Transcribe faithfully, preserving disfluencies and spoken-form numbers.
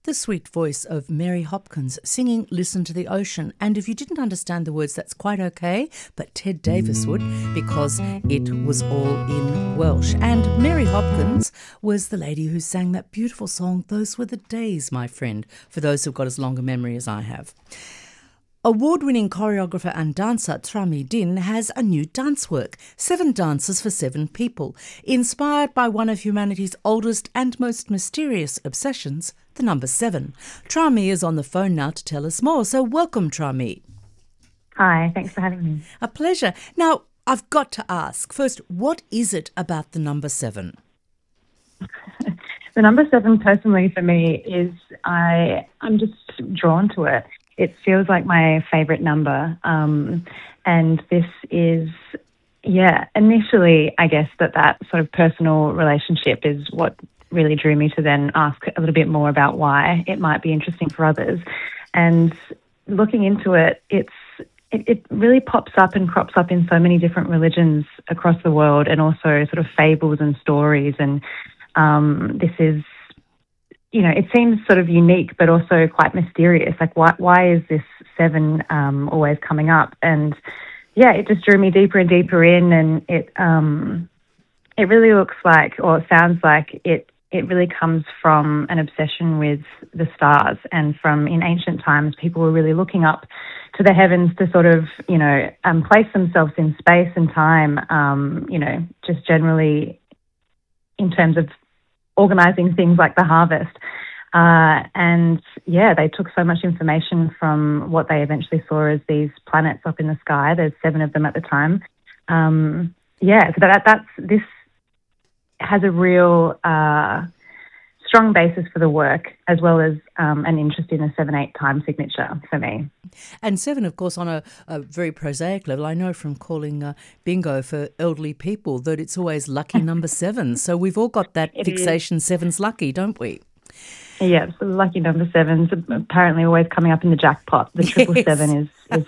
The sweet voice of Mary Hopkins singing Listen to the Ocean. And if you didn't understand the words, that's quite okay, but Ted Davis would, because it was all in Welsh. And Mary Hopkins was the lady who sang that beautiful song, Those Were the Days, my friend, for those who've got as long a memory as I have. Award-winning choreographer and dancer Trami Din has a new dance work, Seven Dances for Seven People, inspired by one of humanity's oldest and most mysterious obsessions, the number seven. Trami is on the phone now to tell us more, so welcome, Trami. Hi, thanks for having me. A pleasure. Now, I've got to ask, first, what is it about the number seven? The number seven, personally, for me, is I, I'm just drawn to it. It feels like my favourite number. Um, and this is, yeah, initially, I guess that that sort of personal relationship is what really drew me to then ask a little bit more about why it might be interesting for others. And looking into it, it's it, it really pops up and crops up in so many different religions across the world, and also sort of fables and stories. And um, this is, you know, it seems sort of unique, but also quite mysterious. Like, why, why is this seven um, always coming up? And yeah, it just drew me deeper and deeper in, and it um, it really looks like, or it sounds like it. It really comes from an obsession with the stars, and from in ancient times, people were really looking up to the heavens to sort of, you know, um, place themselves in space and time. Um, you know, just generally in terms of organising things like the harvest. Uh, and yeah, they took so much information from what they eventually saw as these planets up in the sky. There's seven of them at the time. Um, yeah, so that that's this has a real uh, strong basis for the work, as well as um, an interest in a seven eight time signature for me. And seven, of course, on a, a very prosaic level. I know from calling uh, bingo for elderly people that it's always lucky number seven. So we've all got that It fixation, is. Seven's lucky, don't we? Yeah, so lucky number sevens apparently always coming up in the jackpot. The triple Yes. seven is, is